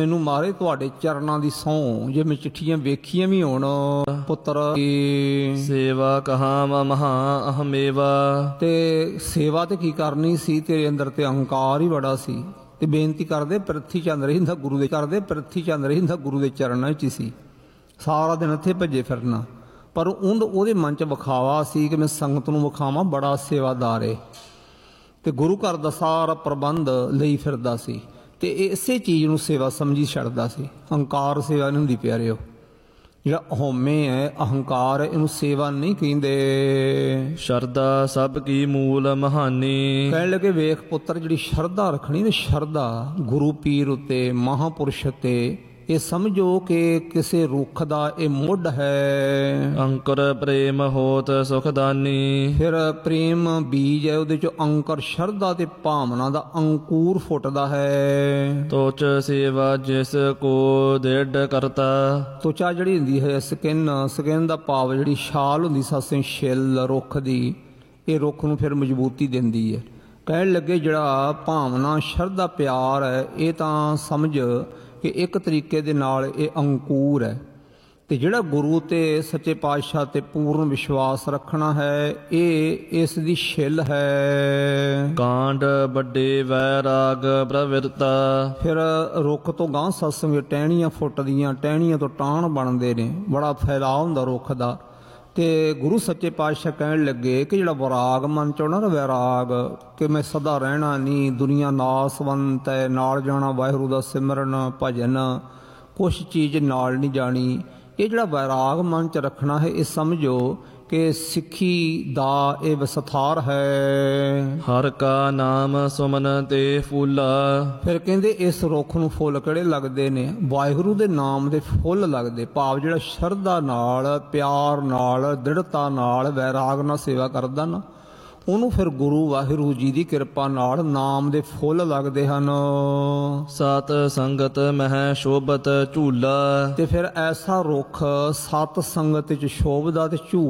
ਮੈਨੂੰ ਮਾਰੇ ਤੁਹਾਡੇ ਚਰਨਾਂ ਦੀ ਸਹੁੰ, ਜੇ ਮੈਂ ਚਿੱਠੀਆਂ ਵੇਖੀਆਂ ਵੀ ਹੋਣ ਪੁੱਤਰ ਸੇਵਾ ਕਹਾ ਮਹਾ ਅਹਮੇਵਾ। ਤੇ ਸੇਵਾ ਤੇ ਕੀ ਕਰਨੀ ਸੀ, ਤੇਰੇ ਅੰਦਰ ਤੇ ਅਹੰਕਾਰ ਹੀ ਬੜਾ ਸੀ। ਤੇ ਬੇਨਤੀ ਕਰਦੇ ਪ੍ਰਿਥੀ ਚੰਦ ਰਹਿੰਦਾ ਗੁਰੂ ਦੇ ਗੁਰੂ ਦੇ ਚਰਨਾਂ 'ਚ ਹੀ ਸੀ। ਸਾਰਾ ਦਿਨ ਇੱਥੇ ਭੱਜੇ ਫਿਰਨਾ, ਪਰ ਉਹਦੇ ਮਨ 'ਚ ਵਿਖਾਵਾ ਸੀ ਕਿ ਮੈਂ ਸੰਗਤ ਨੂੰ ਵਿਖਾਵਾਂ ਬੜਾ ਸੇਵਾਦਾਰ ਏ। ਤੇ ਗੁਰੂ ਘਰ ਦਾ ਸਾਰਾ ਪ੍ਰਬੰਧ ਲਈ ਫਿਰਦਾ ਸੀ ਤੇ ਇਸੇ ਚੀਜ਼ ਨੂੰ ਸੇਵਾ ਸਮਝੀ ਛੱਡਦਾ ਸੀ। ਅਹੰਕਾਰ ਸੇਵਾ ਨਹੀਂ ਹੁੰਦੀ ਪਿਆਰਿਓ। ਜਿਹੜਾ ਹਉਮੈ ਹੈ, ਅਹੰਕਾਰ ਹੈ, ਇਹਨੂੰ ਸੇਵਾ ਨਹੀਂ ਕਹਿੰਦੇ। ਸ਼ਰਧਾ ਸਭ ਕੀ ਮੂਲ ਮਹਾਨੀ। ਕਹਿਣ ਲੱਗੇ ਵੇਖ ਪੁੱਤਰ, ਜਿਹੜੀ ਸ਼ਰਧਾ ਰੱਖਣੀ ਨਾ, ਸ਼ਰਧਾ ਗੁਰੂ ਪੀਰ ਉੱਤੇ, ਮਹਾਂਪੁਰਸ਼ ਉੱਤੇ, ਇਹ ਸਮਝੋ ਕਿ ਕਿਸੇ ਰੁੱਖ ਦਾ ਇਹ ਮੁੱਢ ਹੈ। ਅੰਕੁਰ ਪ੍ਰੇਮ ਹੋਤ ਸੁਖਦਾਨੀ। ਫਿਰ ਪ੍ਰੇਮ ਬੀਜ ਹੈ, ਉਹਦੇ ਚੋਂ ਅੰਕੁਰ ਸ਼ਰਧਾ ਤੇ ਭਾਵਨਾ ਦਾ ਅੰਕੂਰ ਫੁੱਟਦਾ ਹੈ। ਤੋਚ ਸੇਵਾ ਜਿਸ ਕੋ ਦ੍ਰਿੜ ਕਰਤਾ। ਤੋਚਾ ਜਿਹੜੀ ਹੁੰਦੀ ਹੈ ਸਕਿਨ ਦਾ ਭਾਵ ਜਿਹੜੀ ਛਾਲ ਹੁੰਦੀ ਸਾਸੇ ਛਿੱਲ ਰੁੱਖ ਦੀ, ਇਹ ਰੁੱਖ ਨੂੰ ਫਿਰ ਮਜ਼ਬੂਤੀ ਦਿੰਦੀ ਹੈ। ਕਹਿਣ ਲੱਗੇ ਜਿਹੜਾ ਭਾਵਨਾ ਸ਼ਰਧਾ ਪਿਆਰ ਹੈ, ਇਹ ਤਾਂ ਸਮਝ ਕਿ ਇੱਕ ਤਰੀਕੇ ਦੇ ਨਾਲ ਇਹ ਅੰਕੂਰ ਹੈ। ਤੇ ਜਿਹੜਾ ਗੁਰੂ ਤੇ ਸੱਚੇ ਪਾਤਸ਼ਾਹ ਤੇ ਪੂਰਨ ਵਿਸ਼ਵਾਸ ਰੱਖਣਾ ਹੈ, ਇਹ ਇਸ ਦੀ ਛਿੱਲ ਹੈ। ਕਾਂਡ ਵੱਡੇ ਵੈਰਾਗ ਪ੍ਰਵਿਰਤਾ। ਫਿਰ ਰੁੱਖ ਤੋਂ ਗਾਂਹ ਸਤਸੰਗ ਟਹਿਣੀਆਂ ਫੁੱਟਦੀਆਂ, ਟਹਿਣੀਆਂ ਤੋਂ ਟਾਹਣ ਬਣਦੇ ਨੇ, ਬੜਾ ਫੈਲਾਅ ਹੁੰਦਾ ਰੁੱਖ ਦਾ। ਤੇ ਗੁਰੂ ਸੱਚੇ ਪਾਤਸ਼ਾਹ ਕਹਿਣ ਲੱਗੇ ਕਿ ਜਿਹੜਾ ਵੈਰਾਗ ਮਨ ਚ ਆਉਣਾ ਨਾ, ਵੈਰਾਗ ਕਿ ਮੈਂ ਸਦਾ ਰਹਿਣਾ ਨਹੀਂ, ਦੁਨੀਆ ਨਾਸਵੰਤ ਹੈ, ਨਾਲ ਜਾਣਾ ਵਾਹਿਗੁਰੂ ਦਾ ਸਿਮਰਨ ਭਜਨ, ਕੁਛ ਚੀਜ਼ ਨਾਲ ਨਹੀਂ ਜਾਣੀ, ਇਹ ਜਿਹੜਾ ਵੈਰਾਗ ਮਨ ਚ ਰੱਖਣਾ ਹੈ, ਇਹ ਸਮਝੋ ਕਿ ਸਿੱਖੀ ਦਾ ਇਹ ਵਿਸਥਾਰ ਹੈ। ਹਰ ਕਾ ਨਾਮ ਸੁਮਨ ਤੇ ਫੂਲਾ। ਫਿਰ ਕਹਿੰਦੇ ਇਸ ਰੁੱਖ ਨੂੰ ਫੁੱਲ ਕਿਹੜੇ ਲੱਗਦੇ ਨੇ? ਵਾਹਿਗੁਰੂ ਦੇ ਨਾਮ ਦੇ ਫੁੱਲ ਲੱਗਦੇ। ਭਾਵ ਜਿਹੜਾ ਸ਼ਰਧਾ ਨਾਲ, ਪਿਆਰ ਨਾਲ, ਦ੍ਰਿੜਤਾ ਨਾਲ, ਵੈਰਾਗ ਨਾਲ ਸੇਵਾ ਕਰਦਾ ਨਾ, ਉਹਨੂੰ ਫਿਰ ਗੁਰੂ ਵਾਹਿਗੁਰੂ ਜੀ ਦੀ ਕਿਰਪਾ ਨਾਲ ਨਾਮ ਦੇ ਫੁੱਲ ਲੱਗਦੇ ਹਨ। ਸਤ ਸੰਗਤ ਮਹਿ ਸ਼ੋਭਤ ਝੂਲਾ। ਤੇ ਫਿਰ ਐਸਾ ਰੁੱਖ ਸਤ ਸੰਗਤ 'ਚ ਸ਼ੋਭਦਾ ਤੇ ਝੂਲ